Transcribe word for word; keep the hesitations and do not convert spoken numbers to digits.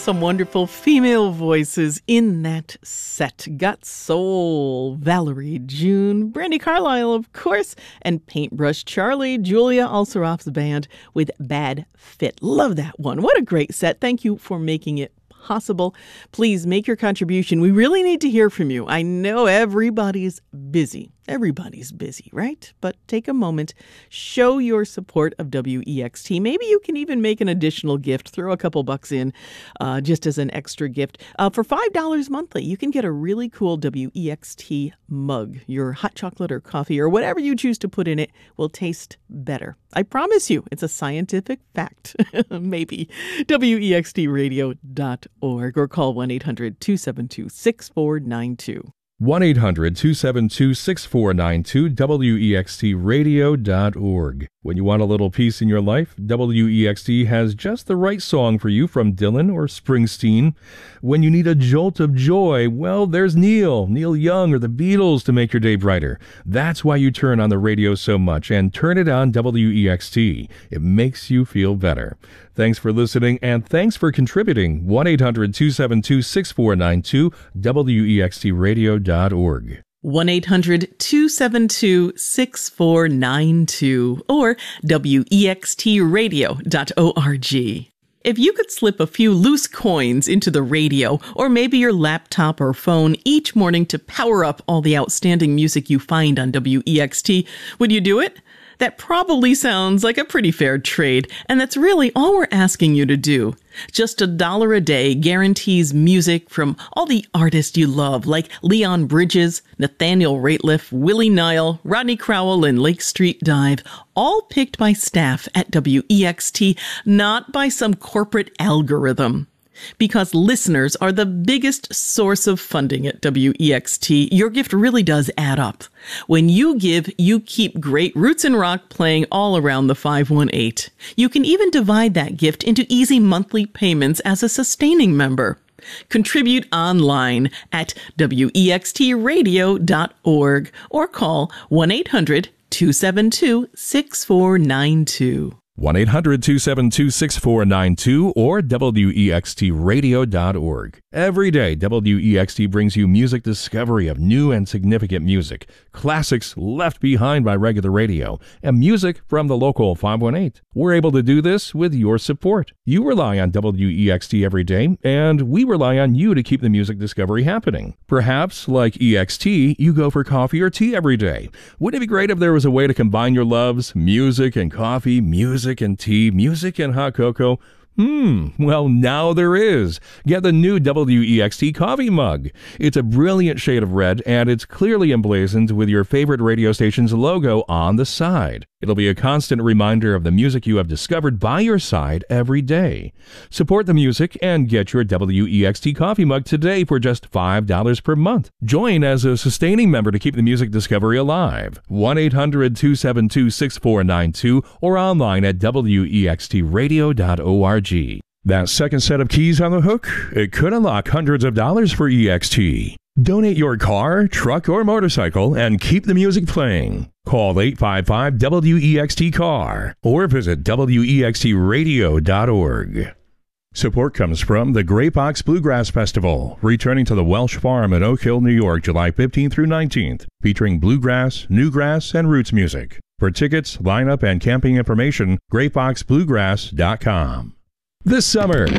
some wonderful female voices in that set. Got Soul, Valerie June, Brandi Carlile, of course, and Paintbrush Charlie, Julia Alsaroff's band with Bad Fit. Love that one. What a great set. Thank you for making it possible. Please make your contribution. We really need to hear from you. I know everybody's busy. Everybody's busy, right? But take a moment, show your support of W E X T. Maybe you can even make an additional gift, throw a couple bucks in uh, just as an extra gift. Uh, for five dollars monthly, you can get a really cool W E X T mug. Your hot chocolate or coffee or whatever you choose to put in it will taste better. I promise you, it's a scientific fact. Maybe. W E X T radio dot org or call one eight hundred two seven two six four nine two. one eight hundred two seven two six four nine two, W E X T radio dot org. When you want a little peace in your life, W E X T has just the right song for you from Dylan or Springsteen. When you need a jolt of joy, well, there's Neil, Neil Young or the Beatles to make your day brighter. That's why you turn on the radio so much, and turn it on W E X T. It makes you feel better. Thanks for listening, and thanks for contributing. one eight hundred two seven two six four nine two, W E X T radio dot org. one eight hundred two seven two six four nine two or W E X T radio dot org. If you could slip a few loose coins into the radio or maybe your laptop or phone each morning to power up all the outstanding music you find on W E X T, would you do it? That probably sounds like a pretty fair trade, and that's really all we're asking you to do. Just a dollar a day guarantees music from all the artists you love, like Leon Bridges, Nathaniel Rateliff, Willie Nile, Rodney Crowell, and Lake Street Dive, all picked by staff at W E X T, not by some corporate algorithm. Because listeners are the biggest source of funding at W E X T, your gift really does add up. When you give, you keep great roots and rock playing all around the five one eight. You can even divide that gift into easy monthly payments as a sustaining member. Contribute online at W E X T radio dot org or call one eight hundred two seven two six four nine two. one eight hundred two seven two six four nine two or W E X T radio dot org. Every day, W E X T brings you music discovery of new and significant music, classics left behind by regular radio, and music from the local five one eight. We're able to do this with your support. You rely on W E X T every day, and we rely on you to keep the music discovery happening. Perhaps, like E X T, you go for coffee or tea every day. Wouldn't it be great if there was a way to combine your loves, music and coffee, music and tea, music and hot cocoa? Hmm, well, now there is. Get the new W E X T coffee mug. It's a brilliant shade of red, and it's clearly emblazoned with your favorite radio station's logo on the side. It'll be a constant reminder of the music you have discovered by your side every day. Support the music and get your W E X T coffee mug today for just five dollars per month. Join as a sustaining member to keep the music discovery alive. one eight hundred two seven two six four nine two or online at W E X T radio dot org. That second set of keys on the hook, it could unlock hundreds of dollars for E X T. Donate your car, truck, or motorcycle and keep the music playing. Call eight five five W E X T C A R or visit W E X T radio dot org. Support comes from the Grape Ox Bluegrass Festival, returning to the Welsh Farm in Oak Hill, New York, July fifteenth through nineteenth, featuring bluegrass, newgrass, and roots music. For tickets, lineup, and camping information, grape ox bluegrass dot com. This summer,